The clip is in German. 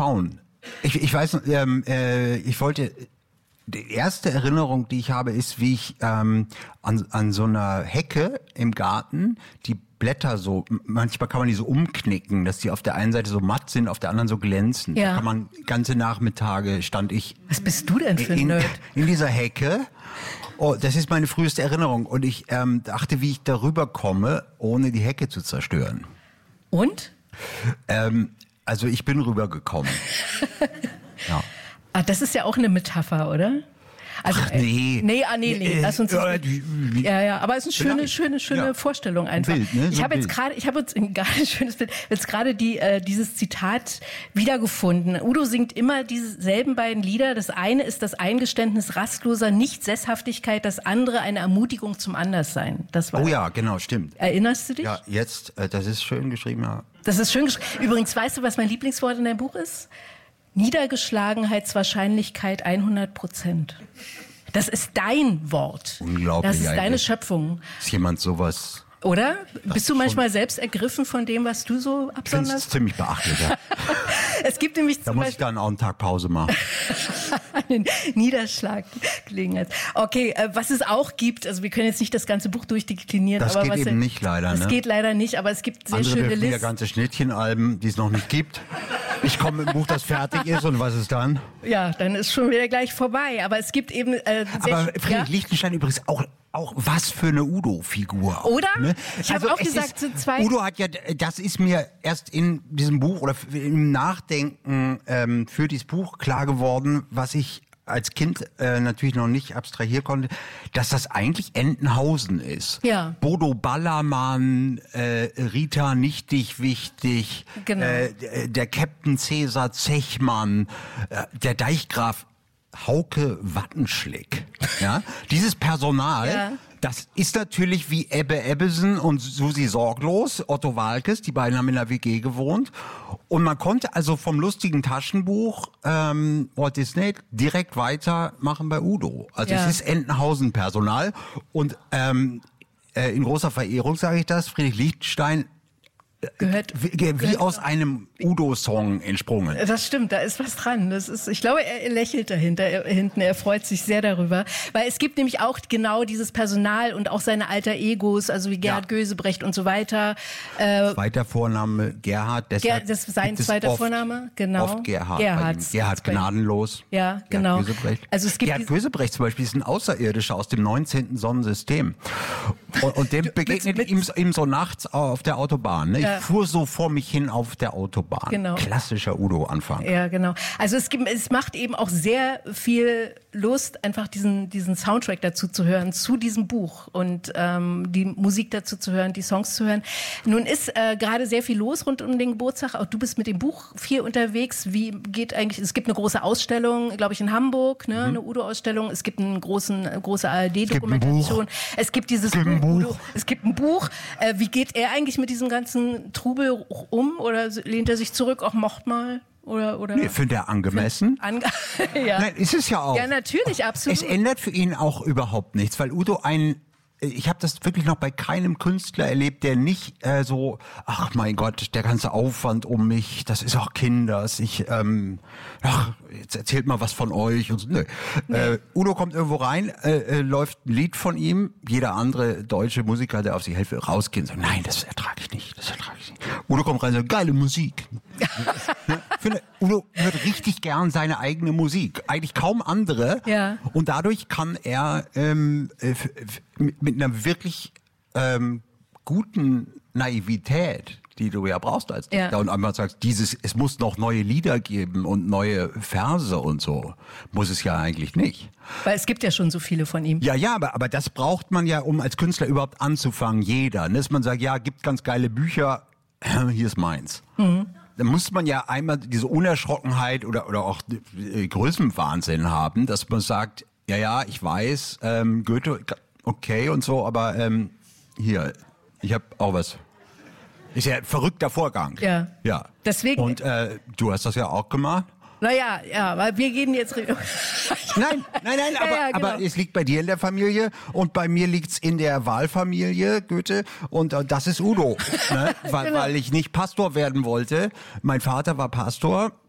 schauen. Ich weiß, ich wollte... Die erste Erinnerung, die ich habe, ist, wie ich an so einer Hecke im Garten die Blätter so, manchmal kann man die so umknicken, dass die auf der einen Seite so matt sind, auf der anderen so glänzen. Ja. Da kann man ganze Nachmittage stand ich Was bist du denn für ein Nerd? in dieser Hecke. Oh, das ist meine früheste Erinnerung. Und ich dachte, wie ich darüber komme, ohne die Hecke zu zerstören. Und? Also ich bin rübergekommen. Ja. Ah, das ist ja auch eine Metapher, oder? Also, Ach, nee. Nee, lass uns ja, aber es ist eine schöne Vorstellung einfach. Bild, ne? Ich habe jetzt gerade ein schönes Bild, jetzt gerade dieses Zitat wiedergefunden. Udo singt immer dieselben beiden Lieder. Das eine ist das Eingeständnis rastloser Nichtsesshaftigkeit, das andere eine Ermutigung zum Anderssein. Das war Ja, genau, stimmt. Erinnerst du dich? Ja, jetzt, das ist schön geschrieben, ja. Das ist schön geschrieben. Übrigens, weißt du, was mein Lieblingswort in deinem Buch ist? Niedergeschlagenheitswahrscheinlichkeit 100%. Das ist dein Wort. Unglaublich. Das ist deine eigentlich. Schöpfung. Ist jemand sowas? Oder? Bist du manchmal selbst ergriffen von dem, was du so Ich finde es absonderst? ziemlich beachtlich, ja. Es gibt nämlich Da zum muss ich dann auch einen Tag Pause machen. einen Niederschlaggelegenheit. Okay, was es auch gibt, also wir können jetzt nicht das ganze Buch durchdeklinieren. Das aber geht was eben nicht leider. Das ne? geht leider nicht, aber es gibt sehr Andere schöne dürfen ja Listen. ganze Schnittchenalben, die es noch nicht gibt. Ich komme mit einem Buch, das fertig ist, und was ist dann? Ja, dann ist schon wieder gleich vorbei. Aber es gibt eben Aber Friedrich Lichtenstein übrigens auch was für eine Udo-Figur. Oder? Ne? Ich habe auch es gesagt, ist, sind zwei... Udo hat ja, das ist mir erst in diesem Buch oder im Nachdenken für dieses Buch klar geworden, was ich als Kind natürlich noch nicht abstrahieren konnte, dass das eigentlich Entenhausen ist. Ja. Bodo Ballermann, Rita Nichtig Wichtig, Genau. Der Captain Cäsar Zechmann, der Deichgraf Hauke Wattenschlick. Ja? Dieses Personal, Ja. das ist natürlich wie Ebbe Ebbesen und Susi Sorglos, Otto Walkes, die beiden haben in der WG gewohnt. Und man konnte also vom lustigen Taschenbuch Walt Disney direkt weitermachen bei Udo. Also Ja. es ist Entenhausen-Personal. Und in großer Verehrung sage ich das, Friedrich Lichtenstein wie aus einem Udo-Song entsprungen. Das stimmt, da ist was dran. Ich glaube, er lächelt hinten, er freut sich sehr darüber. Weil es gibt nämlich auch genau dieses Personal und auch seine alter Egos, also wie Gerhard Gösebrecht und so weiter. Zweiter Vorname Gerhard, deshalb das ist sein gibt es zweiter oft, Vorname, genau. Oft Gerhard. Gerhard gnadenlos. Ja, genau. Gerhard Gösebrecht. Also es gibt Gerhard Gösebrecht zum Beispiel ist ein Außerirdischer aus dem 19. Sonnensystem. Und dem begegnet ihm so nachts auf der Autobahn. Ne? Ja. Ich fuhr so vor mich hin auf der Autobahn. Genau. Klassischer Udo-Anfang. Ja, genau. Also es macht eben auch sehr viel Lust, einfach diesen Soundtrack dazu zu hören, zu diesem Buch und die Musik dazu zu hören, die Songs zu hören. Nun ist gerade sehr viel los rund um den Geburtstag. Auch du bist mit dem Buch viel unterwegs. Wie geht eigentlich, es gibt eine große Ausstellung, glaube ich, in Hamburg, ne? Eine Udo-Ausstellung. Es gibt eine große ARD-Dokumentation. Es gibt dieses Buch. Es gibt ein Buch. Wie geht er eigentlich mit diesem ganzen Trubel um? Oder lehnt er sich zurück, auch mocht mal? Oder Nee, finde er angemessen. Ja. Nein, ist es ja auch. Ja, natürlich, absolut. Es ändert für ihn auch überhaupt nichts, weil Udo ich habe das wirklich noch bei keinem Künstler erlebt, der nicht so, ach mein Gott, der ganze Aufwand um mich, das ist auch Kinders, jetzt erzählt mal was von euch und so. Nö. Nee. Udo kommt irgendwo rein, läuft ein Lied von ihm, jeder andere deutsche Musiker, der auf sich helfe, rausgeht und sagt, nein, das ertrage ich nicht. Udo kommt rein und sagt, geile Musik. Ich finde, Udo hört richtig gern seine eigene Musik. Eigentlich kaum andere. Ja. Und dadurch kann er mit einer wirklich guten Naivität, die du ja brauchst als Dichter, und einmal sagst, es muss noch neue Lieder geben und neue Verse und so. Muss es ja eigentlich nicht. Weil es gibt ja schon so viele von ihm. Ja, aber das braucht man ja, um als Künstler überhaupt anzufangen, jeder. Dass man sagt, ja, gibt ganz geile Bücher, hier ist meins. Mhm. Da muss man ja einmal diese Unerschrockenheit oder auch Größenwahnsinn haben, dass man sagt, ja, ich weiß, Goethe, okay und so, aber hier, ich habe auch was. Ist ja ein verrückter Vorgang. Ja. Deswegen. Und du hast das ja auch gemacht. Naja, weil wir gehen jetzt... Nein, genau. aber es liegt bei dir in der Familie und bei mir liegt's in der Wahlfamilie, Goethe, und das ist Udo. Ne? Weil ich nicht Pastor werden wollte. Mein Vater war Pastor